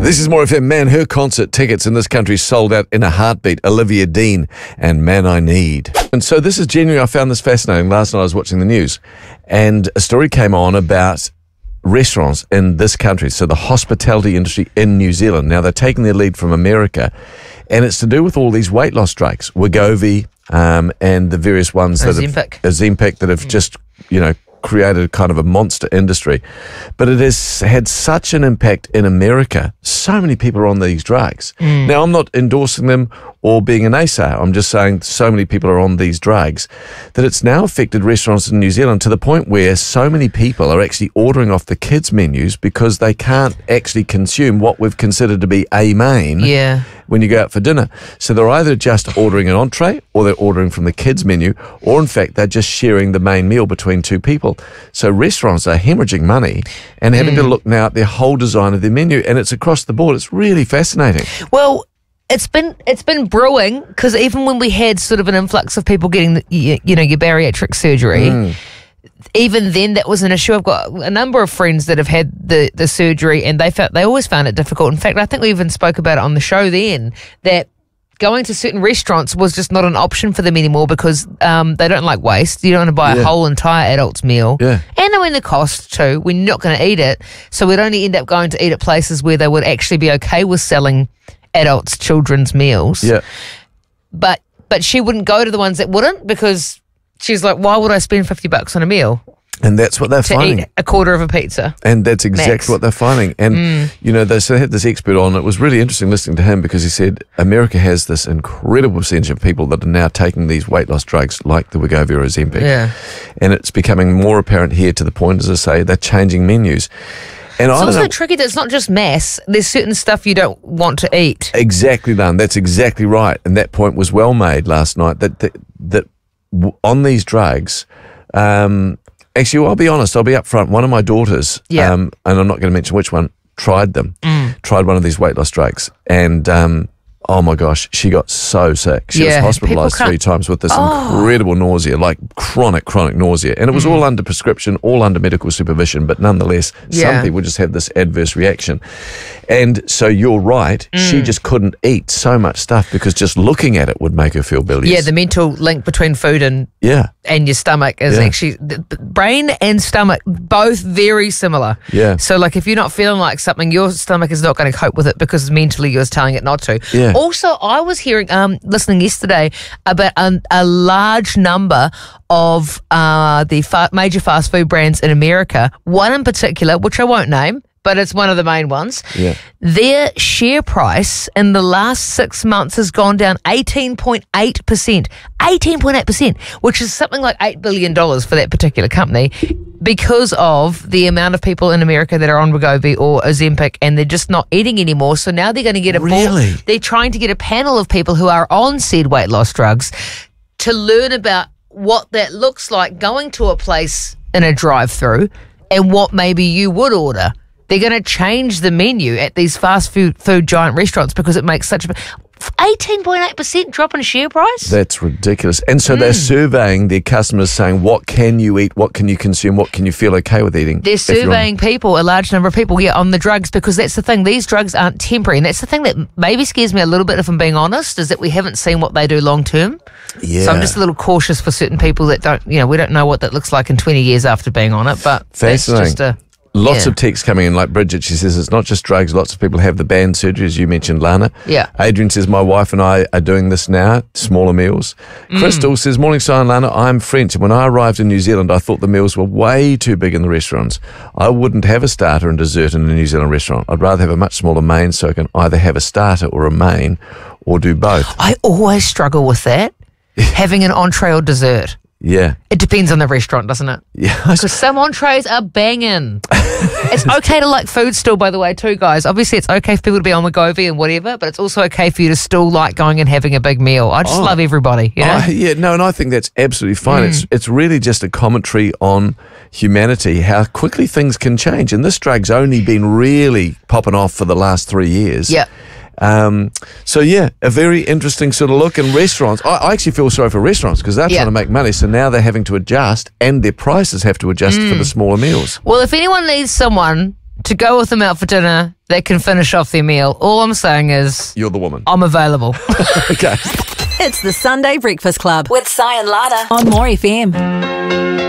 This is More FM. Man, her concert tickets in this country sold out in a heartbeat. Olivia Dean and Man I Need. And so this is genuinely, I found this fascinating. Last night I was watching the news and a story came on about restaurants in this country. So the hospitality industry in New Zealand. Now they're taking their lead from America and it's to do with all these weight loss drugs. Wegovy and the various ones that Ozempic that have just, created kind of a monster industry. But it has had such an impact in America. So many people are on these drugs. Now, I'm not endorsing them or being a naysayer. I'm just saying so many people are on these drugs that it's now affected restaurants in New Zealand to the point where so many people are actually ordering off the kids' menus because they can't actually consume what we've considered to be a main when you go out for dinner. So they're either just ordering an entree or they're ordering from the kids' menu, or in fact, they're just sharing the main meal between two people. So restaurants are hemorrhaging money and having to look now at their whole design of their menu, and it's across the board. It's really fascinating. Well, it's been brewing, because even when we had sort of an influx of people getting your bariatric surgery, even then that was an issue. I've got a number of friends that have had the surgery and they always found it difficult. In fact, I think we even spoke about it on the show then, that going to certain restaurants was just not an option for them anymore because they don't like waste. You don't want to buy a whole entire adult's meal. Yeah. And I mean the cost too. We're not going to eat it. So we'd only end up going to eat at places where they would actually be okay with selling adults' children's meals. Yeah. But she wouldn't go to the ones that wouldn't, because she's like, why would I spend $50 on a meal? And that's what they're finding. Eat a quarter of a pizza. And that's exactly what they're finding. And, they had this expert on. It was really interesting listening to him because he said America has this incredible percentage of people that are now taking these weight loss drugs like the Wegovy or Ozempic. Yeah. And it's becoming more apparent here to the point, as I say, they're changing menus. And it's also tricky that it's not just mass. There's certain stuff you don't want to eat. Exactly, Dan. That's exactly right. And that point was well made last night, that on these drugs, actually, I'll be honest, I'll be upfront. One of my daughters, and I'm not going to mention which one, tried one of these weight loss drugs. And, oh my gosh, she got so sick. She was hospitalized 3 times with this incredible nausea, like chronic nausea. And it was all under prescription, all under medical supervision. But nonetheless, some people just have this adverse reaction. And so you're right, she just couldn't eat so much stuff because just looking at it would make her feel bilious. Yeah, the mental link between food and your stomach is actually, the brain and stomach, both very similar. Yeah. So like if you're not feeling like something, your stomach is not going to cope with it because mentally you're telling it not to. Yeah. Also, I was hearing, listening yesterday about a large number of the major fast food brands in America, one in particular, which I won't name, but it's one of the main ones. Yeah. Their share price in the last 6 months has gone down 18.8%. 18.8%, which is something like $8 billion for that particular company, because of the amount of people in America that are on Wegovy or Ozempic and they're just not eating anymore. So now they're going to get they're trying to get a panel of people who are on said weight loss drugs to learn about what that looks like going to a place in a drive-through and what maybe you would order. They're going to change the menu at these fast food giant restaurants because it makes such a 18.8% drop in share price. That's ridiculous. And so they're surveying their customers, saying, what can you eat? What can you consume? What can you feel okay with eating? They're surveying people, a large number of people, on the drugs, because that's the thing. These drugs aren't temporary. And that's the thing that maybe scares me a little bit, if I'm being honest, is that we haven't seen what they do long term. Yeah. So I'm just a little cautious for certain people that don't, we don't know what that looks like in 20 years after being on it. But fascinating. That's just Lots of texts coming in, like Bridget. She says it's not just drugs. Lots of people have the band surgery, as you mentioned, Lana. Yeah. Adrian says, my wife and I are doing this now, smaller meals. Crystal says, morning, Si and Lana. I'm French, and when I arrived in New Zealand, I thought the meals were way too big in the restaurants. I wouldn't have a starter and dessert in a New Zealand restaurant. I'd rather have a much smaller main, so I can either have a starter or a main, or do both. I always struggle with that, having an entree or dessert. Yeah. It depends on the restaurant, doesn't it? Yeah. Because some entrees are banging. It's okay to like food still, by the way, too, guys. Obviously, it's okay for people to be on Wegovy and whatever, but it's also okay for you to still like going and having a big meal. I just love everybody, you know? And I think that's absolutely fine. It's really just a commentary on humanity, how quickly things can change. And this drug's only been really popping off for the last 3 years. Yeah. A very interesting sort of look in restaurants. I actually feel sorry for restaurants because they're trying to make money, so now they're having to adjust, and their prices have to adjust for the smaller meals. Well, if anyone needs someone to go with them out for dinner they can finish off their meal. All I'm saying is, You're the woman. I'm available. Okay. It's the Sunday Breakfast Club With Si and Lada on More FM.